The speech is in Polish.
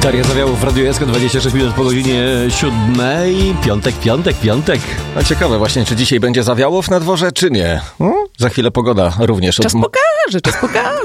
Daria Zawiałow w Radiu SK, 26 minut po godzinie 7. Piątek. A ciekawe właśnie, czy dzisiaj będzie Zawiałow na dworze, czy nie? Za chwilę pogoda również. Czas pokaże.